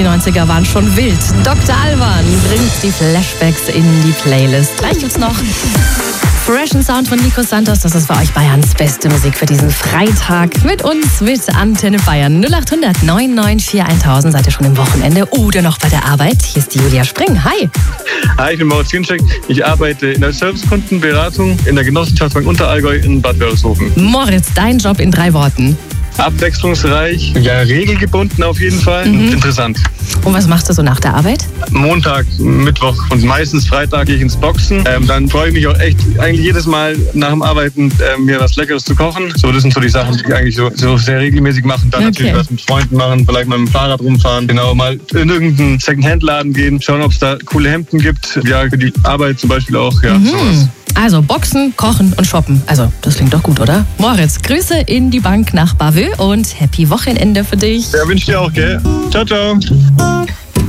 Die 90er waren schon wild. Dr. Alban bringt die Flashbacks in die Playlist. Gleich gibt's noch Fresh Sound von Nico Santos. Das ist für euch Bayerns beste Musik für diesen Freitag. Mit uns, mit Antenne Bayern. 0800 994 1000. Seid ihr schon im Wochenende oder noch bei der Arbeit? Hier ist die Julia Spring. Hi. Hi, ich bin Moritz Ginczek. Ich arbeite in der Servicekundenberatung in der Genossenschaftsbank Unterallgäu in Bad Wörishofen. Moritz, dein Job in 3 Worten. Abwechslungsreich, ja, regelgebunden auf jeden Fall und interessant. Und was machst du so nach der Arbeit? Montag, Mittwoch und meistens Freitag gehe ich ins Boxen. Dann freue ich mich auch echt eigentlich jedes Mal nach dem Arbeiten mir was Leckeres zu kochen. So, das sind so die Sachen, die ich eigentlich so sehr regelmäßig mache. Und dann natürlich was mit Freunden machen, vielleicht mal mit dem Fahrrad rumfahren. Genau, mal in irgendeinen Second-Hand-Laden gehen, schauen, ob es da coole Hemden gibt. Ja, für die Arbeit zum Beispiel auch, ja, sowas. Also Boxen, Kochen und Shoppen. Also, das klingt doch gut, oder? Moritz, Grüße in die Bank nach Bavö und happy Wochenende für dich. Ja, wünsche dir auch, gell? Ciao, ciao.